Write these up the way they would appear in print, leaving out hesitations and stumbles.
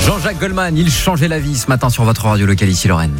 Jean-Jacques Goldman, il changeait la vie ce matin sur votre radio locale ici Lorraine.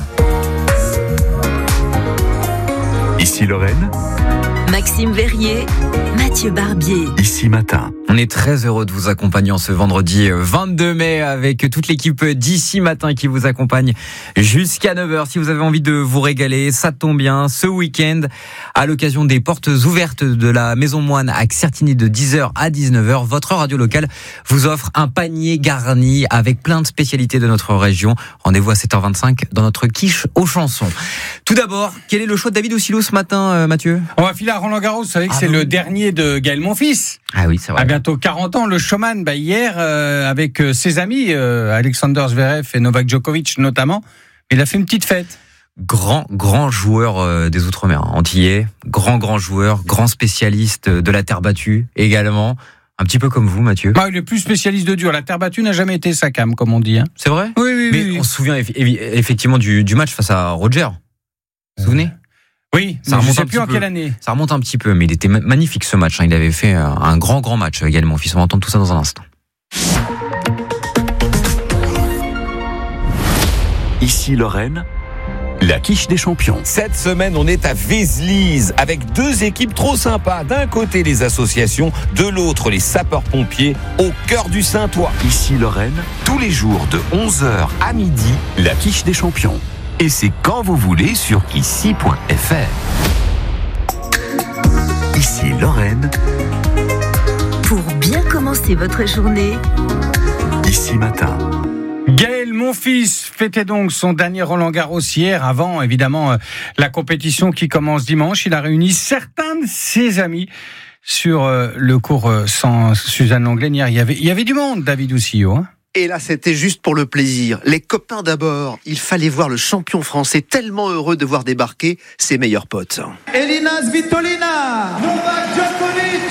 Ici Lorraine, Maxime Verrier, Mathieu Barbier. Ici Matin. On est très heureux de vous accompagner en ce vendredi 22 mai avec toute l'équipe d'Ici Matin qui vous accompagne jusqu'à 9h. Si vous avez envie de vous régaler, ça tombe bien. Ce week-end, à l'occasion des portes ouvertes de la Maison Moine à Certigny de 10h à 19h, votre radio locale vous offre un panier garni avec plein de spécialités de notre région. Rendez-vous à 7h25 dans notre quiche aux chansons. Tout d'abord, quel est le choix de David Ossilo ce matin, Mathieu ? On va filer à Roland-Garros. Vous savez que c'est le dernier de Gaël Monfils. Ah oui, c'est vrai. À bientôt 40 ans, le showman, hier, avec ses amis, Alexander Zverev et Novak Djokovic notamment, il a fait une petite fête. Grand joueur des Outre-mer, antillais, grand joueur, grand spécialiste de la terre battue également, un petit peu comme vous, Mathieu. Il est plus spécialiste de dur. La terre battue n'a jamais été sa came, comme on dit. Hein. C'est vrai ? Oui. Mais on se souvient effectivement du match face à Roger. Vous vous souvenez ? Oui, ça remonte je ne sais plus en quelle année. Ça remonte un petit peu, mais il était magnifique ce match. Il avait fait un grand match également. On va entendre tout ça dans un instant. Ici Lorraine, la quiche des champions. Cette semaine, on est à Vézelise avec deux équipes trop sympas. D'un côté, les associations, de l'autre, les sapeurs-pompiers au cœur du Saintois. Ici Lorraine, tous les jours de 11h à midi, la quiche des champions. Et c'est quand vous voulez sur ici.fr. Ici Lorraine. Pour bien commencer votre journée, Ici Matin. Gaël Monfils fêtait donc son dernier Roland-Garros hier, avant évidemment la compétition qui commence dimanche. Il a réuni certains de ses amis sur le cours sans Suzanne Lenglen. Hier, il y avait du monde, David Ossilo. Hein. Et là, c'était juste pour le plaisir. Les copains d'abord, il fallait voir le champion français tellement heureux de voir débarquer ses meilleurs potes. Elina Svitolina, Novak Djokovic,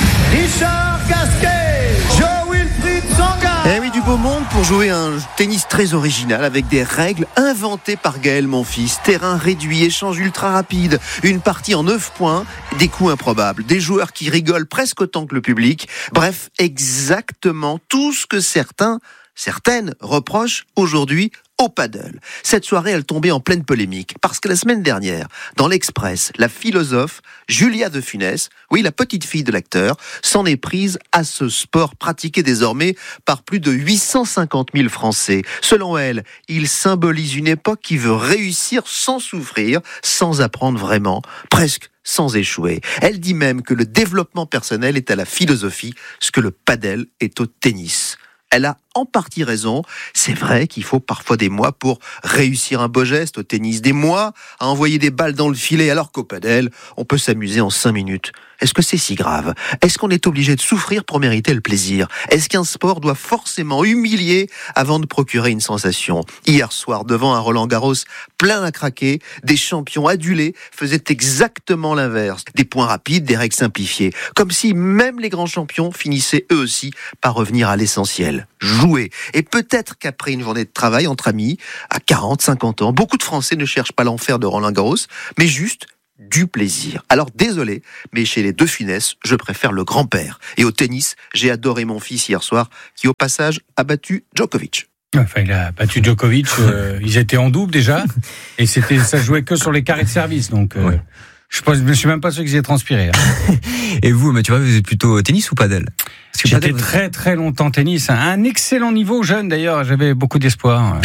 Richard Gasquet, Jo-Wilfried Tsonga. Eh oui, du beau monde pour jouer un tennis très original avec des règles inventées par Gaël Monfils. Terrain réduit, échange ultra rapide, une partie en 9 points, des coups improbables, des joueurs qui rigolent presque autant que le public. Bref, exactement tout ce que certaines reprochent aujourd'hui au paddle. Cette soirée, elle tombait en pleine polémique, parce que la semaine dernière, dans l'Express, la philosophe Julia de Funès, oui, la petite fille de l'acteur, s'en est prise à ce sport pratiqué désormais par plus de 850 000 Français. Selon elle, il symbolise une époque qui veut réussir sans souffrir, sans apprendre vraiment, presque sans échouer. Elle dit même que le développement personnel est à la philosophie, ce que le paddle est au tennis. Elle a en partie raison. C'est vrai qu'il faut parfois des mois pour réussir un beau geste au tennis, des mois à envoyer des balles dans le filet, alors qu'au padel, on peut s'amuser en 5 minutes. Est-ce que c'est si grave ? Est-ce qu'on est obligé de souffrir pour mériter le plaisir ? Est-ce qu'un sport doit forcément humilier avant de procurer une sensation ? Hier soir, devant un Roland-Garros plein à craquer, des champions adulés faisaient exactement l'inverse. Des points rapides, des règles simplifiées. Comme si même les grands champions finissaient eux aussi par revenir à l'essentiel. Jouer. Et peut-être qu'après une journée de travail entre amis, à 40, 50 ans, beaucoup de Français ne cherchent pas l'enfer de Roland-Garros, mais juste du plaisir. Alors désolé, mais chez les deux Funès, je préfère le grand-père. Et au tennis, j'ai adoré mon fils hier soir, qui au passage a battu Djokovic. Enfin, il a battu Djokovic, ils étaient en double déjà, et ça jouait que sur les carrés de service, donc ouais. Je ne suis même pas sûr qu'ils aient transpiré. Hein. Et vous, Mathieu, vous êtes plutôt tennis ou paddle ? J'étais très très longtemps tennis, un excellent niveau, jeune d'ailleurs, j'avais beaucoup d'espoir.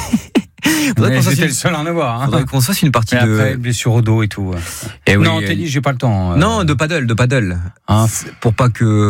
J'étais le seul à en avoir. Faudrait qu'on se fasse une partie après, blessure au dos et tout. Et non, tennis, j'ai pas le temps. Non, de paddle. Hein, pour pas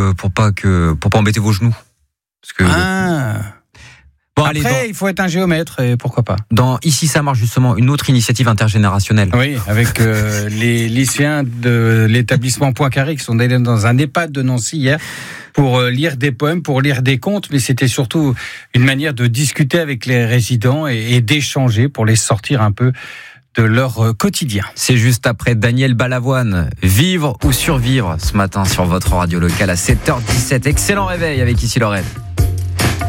embêter vos genoux. Parce que Bon, après, il faut être un géomètre, et pourquoi pas. Dans Ici ça marche justement, une autre initiative intergénérationnelle. Oui, avec les lycéens de l'établissement Poincaré qui sont allés dans un EHPAD de Nancy hier pour lire des poèmes, pour lire des contes, mais c'était surtout une manière de discuter avec les résidents et d'échanger pour les sortir un peu de leur quotidien. C'est juste après Daniel Balavoine, Vivre ou survivre ce matin sur votre radio locale à 7h17. Excellent réveil avec Ici Lorraine.